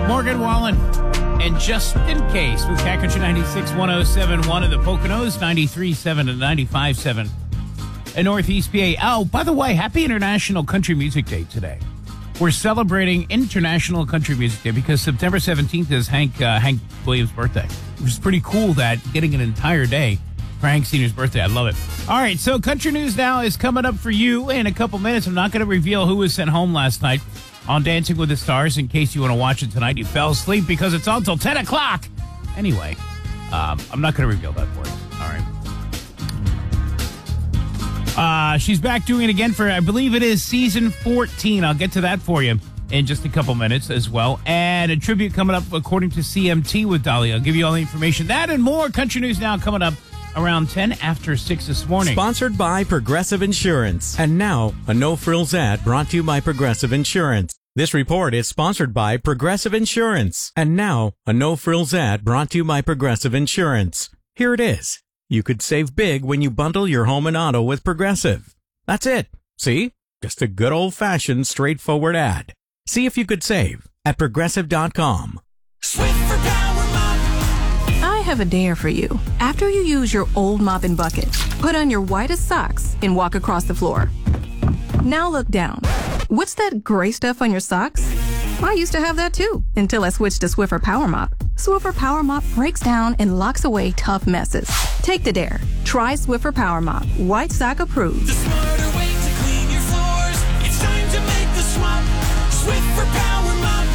Morgan Wallen. And just in case, with Cat Country 96, 107.1 in the Poconos, 93.7 and 95.7 in Northeast PA. Oh, by the way, happy International Country Music Day today. We're celebrating International Country Music Day because September 17th is Hank Williams' birthday, which is pretty cool that getting an entire day for Hank Sr.'s birthday. I love it. All right, so Country News Now is coming up for you in a couple minutes. I'm not going to reveal who was sent home last night on Dancing with the Stars in case you want to watch it tonight. You fell asleep because it's on till 10 o'clock. Anyway, I'm not going to reveal that for you. All right. She's back doing it again for, I believe it is season 14. I'll get to that for you in just a couple minutes as well. And a tribute coming up according to CMT with Dolly. I'll give you all the information. That and more Country News Now coming up around 10 after 6 this morning. Sponsored by Progressive Insurance. And now, a no-frills ad brought to you by Progressive Insurance. This report is sponsored by Progressive Insurance. And now, a no-frills ad brought to you by Progressive Insurance. Here it is. You could save big when you bundle your home and auto with Progressive. That's it. See? Just a good old-fashioned, straightforward ad. See if you could save at Progressive.com. Swiffer Power Mop. I have a dare for you. After you use your old mop and bucket, put on your whitest socks and walk across the floor. Now look down. What's that gray stuff on your socks? I used to have that too, until I switched to Swiffer Power Mop. Swiffer Power Mop breaks down and locks away tough messes. Take the dare. Try Swiffer Power Mop. White sock approved. The smarter way to clean your floors. It's time to make the swap. Swiffer Power Mop.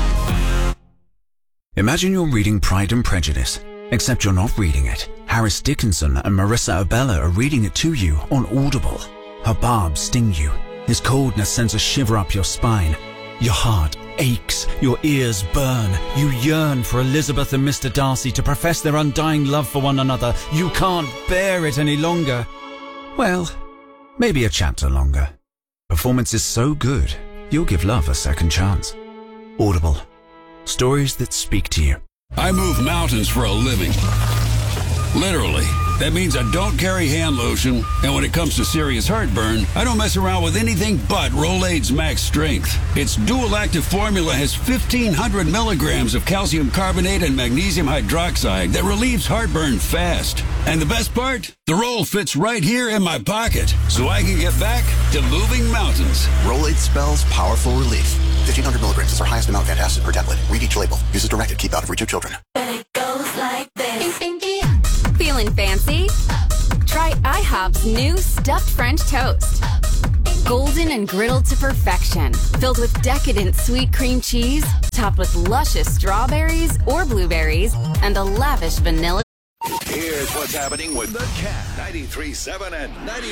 Imagine you're reading Pride and Prejudice, except you're not reading it. Harris Dickinson and Marissa Abella are reading it to you on Audible. Her barbs sting you. His coldness sends a shiver up your spine. Your heart aches, your ears burn. You yearn for Elizabeth and Mr. Darcy to profess their undying love for one another. You can't bear it any longer. Well, maybe a chapter longer. Performance is so good, you'll give love a second chance. Audible. Stories that speak to you. I move mountains for a living. Literally. That means I don't carry hand lotion, and when it comes to serious heartburn, I don't mess around with anything but Rolaids Max Strength. Its dual-active formula has 1,500 milligrams of calcium carbonate and magnesium hydroxide that relieves heartburn fast. And the best part? The roll fits right here in my pocket, so I can get back to moving mountains. Rolaids spells powerful relief. 1,500 milligrams is our highest amount of antacid per tablet. Read each label. Use as directed. Keep out of reach of children. And it goes like this. Feeling fancy? Try IHOP's new stuffed French toast. Golden and griddled to perfection, filled with decadent sweet cream cheese, topped with luscious strawberries or blueberries, and a lavish vanilla. Here's what's happening with the Cat 93.7 and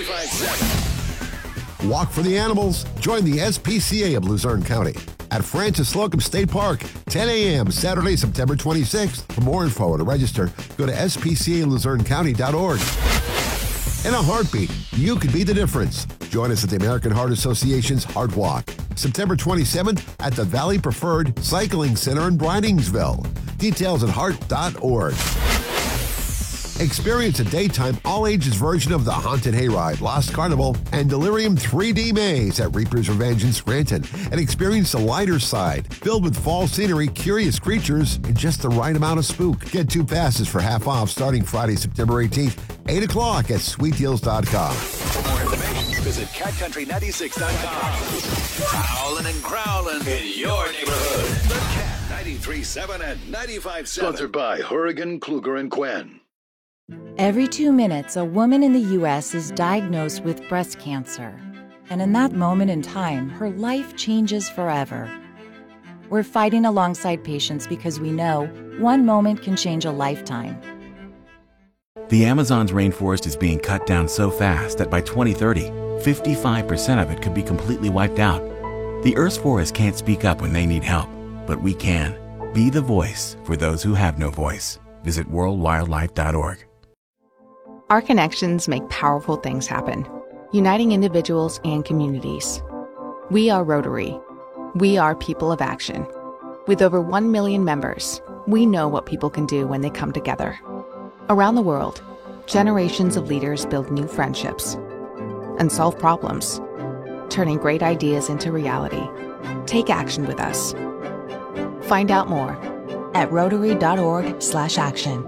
95.7. Walk for the animals. Join the SPCA of Luzerne County at Francis Slocum State Park, 10 a.m. Saturday, September 26th. For more info or to register, go to spcaluzernecounty.org. In a heartbeat, you could be the difference. Join us at the American Heart Association's Heart Walk, September 27th at the Valley Preferred Cycling Center in Bridingsville. Details at heart.org. Experience a daytime, all-ages version of the Haunted Hayride, Lost Carnival, and Delirium 3D Maze at Reaper's Revenge in Scranton, and experience the lighter side, filled with fall scenery, curious creatures, and just the right amount of spook. Get 2 passes for half off starting Friday, September 18th, 8 o'clock at sweetdeals.com. For more information, visit catcountry96.com. Prowling and growling in your neighborhood. The Cat 93.7 and 95.7. Sponsored by Hurricane Kluger and Quinn. Every 2 minutes, a woman in the U.S. is diagnosed with breast cancer. And in that moment in time, her life changes forever. We're fighting alongside patients because we know one moment can change a lifetime. The Amazon's rainforest is being cut down so fast that by 2030, 55% of it could be completely wiped out. The Earth's forests can't speak up when they need help, but we can. Be the voice for those who have no voice. Visit worldwildlife.org. Our connections make powerful things happen, uniting individuals and communities. We are Rotary. We are people of action. With over 1 million members, we know what people can do when they come together. Around the world, generations of leaders build new friendships and solve problems, turning great ideas into reality. Take action with us. Find out more at Rotary.org/action.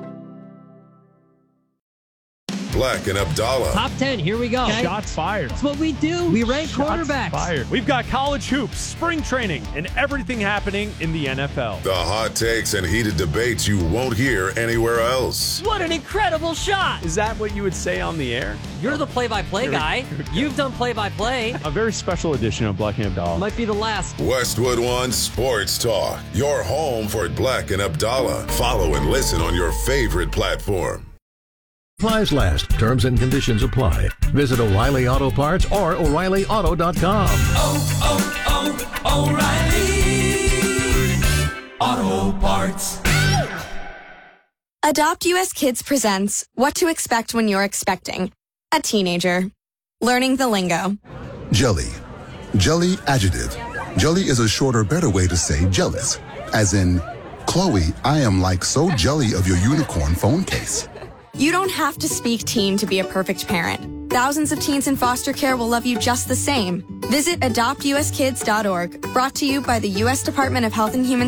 Black and Abdallah. Top 10, here we go. Okay. Shots fired. That's what we do. We rank quarterbacks. Fired. We've got college hoops, spring training, and everything happening in the NFL. The hot takes and heated debates you won't hear anywhere else. What an incredible shot. Is that what you would say on the air? You're the play-by-play guy. You've done play-by-play. A very special edition of Black and Abdallah. Might be the last. Westwood One Sports Talk. Your home for Black and Abdallah. Follow and listen on your favorite platform. Supplies last. Terms and conditions apply. Visit O'Reilly Auto Parts or O'ReillyAuto.com. O'Reilly Auto Parts. Adopt US Kids presents What to Expect When You're Expecting a Teenager. Learning the lingo. Jelly. Jelly adjective. Jelly is a shorter, better way to say jealous. As in, Chloe, I am like so jelly of your unicorn phone case. You don't have to speak teen to be a perfect parent. Thousands of teens in foster care will love you just the same. Visit adoptuskids.org, brought to you by the U.S. Department of Health and Human